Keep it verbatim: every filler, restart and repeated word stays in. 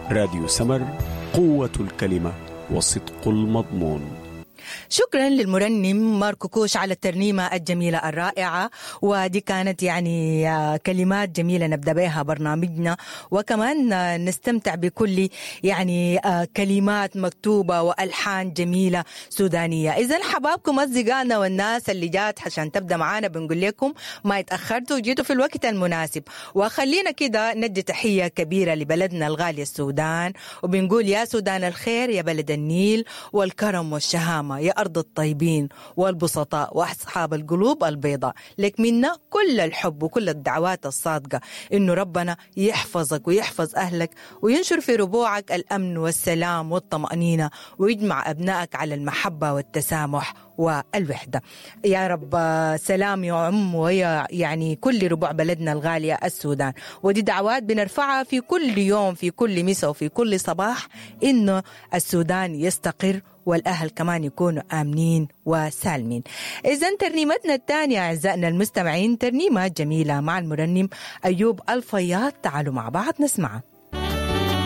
راديو سمر، قوة الكلمة وصدق المضمون. شكرا للمرنم ماركو كوش على الترنيمة الجميلة الرائعة، ودي كانت يعني كلمات جميلة نبدأ بها برنامجنا، وكمان نستمتع بكل يعني كلمات مكتوبة وألحان جميلة سودانية. إذن حبابكم أصدقائنا والناس اللي جات عشان تبدأ معانا بنقول لكم ما يتأخرتوا وجيتوا في الوقت المناسب، وخلينا كده ندي تحية كبيرة لبلدنا الغالي السودان، وبنقول يا سودان الخير، يا بلد النيل والكرم والشهامة، يا أرض الطيبين والبسطاء وأصحاب القلوب البيضاء، لك منا كل الحب وكل الدعوات الصادقة إنه ربنا يحفظك ويحفظ أهلك وينشر في ربوعك الأمن والسلام والطمأنينة، ويجمع أبنائك على المحبة والتسامح والوحدة. يا رب سلام يعم ويا يعني كل ربوع بلدنا الغالية السودان. ودي دعوات بنرفعها في كل يوم، في كل مساء وفي كل صباح، إنه السودان يستقر والأهل كمان يكونوا آمنين وسالمين. إذن ترنيمتنا الثانية أعزائنا المستمعين ترنيمة جميلة مع المرنم أيوب الفياض، تعالوا مع بعض نسمعها.